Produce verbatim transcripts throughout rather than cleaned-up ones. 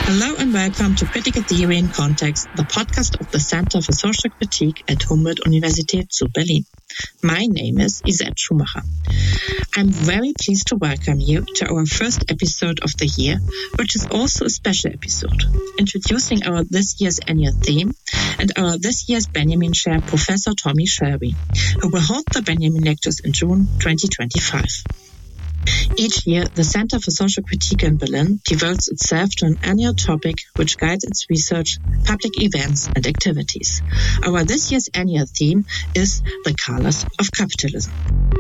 Hello and welcome to Critical Theory in Context, the podcast of the Center for Social Critique at Humboldt-Universität zu Berlin. My name is Isette Schumacher. I'm very pleased to welcome you to our first episode of the year, which is also a special episode, introducing our this year's annual theme and our this year's Benjamin Chair, Professor Tommy Shelby, who will hold the Benjamin Lectures in June twenty twenty-five. Each year, the Center for Social Critique in Berlin devotes itself to an annual topic which guides its research, public events, and activities. Our this year's annual theme is The Colors of Capitalism.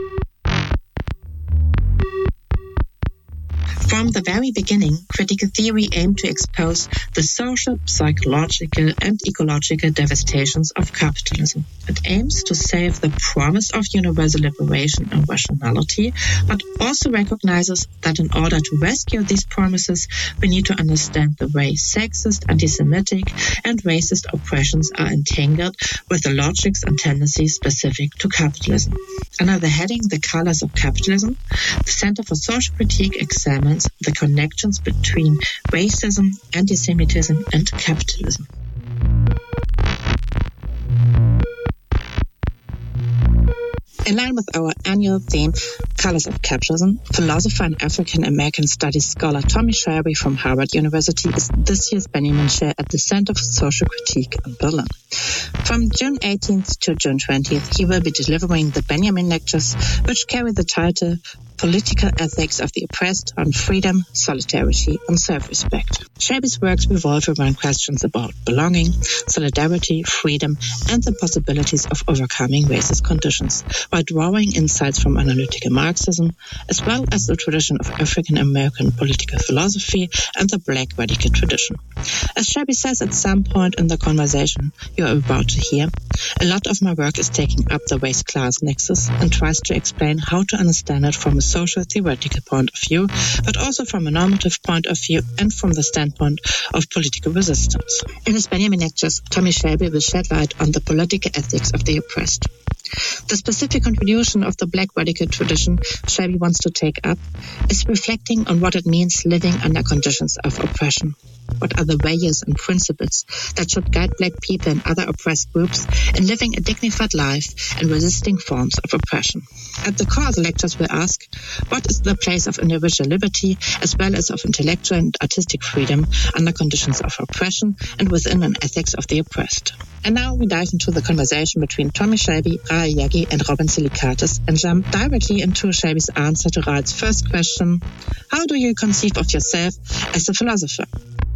From the very beginning, critical theory aimed to expose the social, psychological, and ecological devastations of capitalism. It aims to save the promise of universal liberation and rationality, but also recognizes that in order to rescue these promises, we need to understand the way sexist, anti-Semitic, and racist oppressions are entangled with the logics and tendencies specific to capitalism. Under the heading The Colors of Capitalism, the Center for Social Critique examines the connections between racism, anti-Semitism, and capitalism. In line with our annual theme, Colors of Capitalism, philosopher and African-American studies scholar Tommy Shelby from Harvard University is this year's Benjamin Chair at the Center for Social Critique in Berlin. From June eighteenth to June twentieth, he will be delivering the Benjamin Lectures, which carry the title Political Ethics of the Oppressed on Freedom, Solidarity, and Self-Respect. Shelby's works revolve around questions about belonging, solidarity, freedom, and the possibilities of overcoming racist conditions, while drawing insights from analytical Marxism, as well as the tradition of African-American political philosophy and the Black radical tradition. As Shelby says at some point in the conversation you are about to hear, a lot of my work is taking up the race-class nexus and tries to explain how to understand it from a social theoretical point of view, but also from a normative point of view and from the standpoint of political resistance. In his Benjamin Lectures, Tommy Shelby will shed light on the political ethics of the oppressed. The specific contribution of the Black radical tradition Shelby wants to take up is reflecting on what it means living under conditions of oppression. What are the values and principles that should guide Black people and other oppressed groups in living a dignified life and resisting forms of oppression? At the core of the lectures we'll ask, what is the place of individual liberty as well as of intellectual and artistic freedom under conditions of oppression and within an ethics of the oppressed? And now we dive into the conversation between Tommy Shelby, Rahel Jaggui, and Robin Silikatis and jump directly into Shelby's answer to Rahel's first question: how do you conceive of yourself as a philosopher?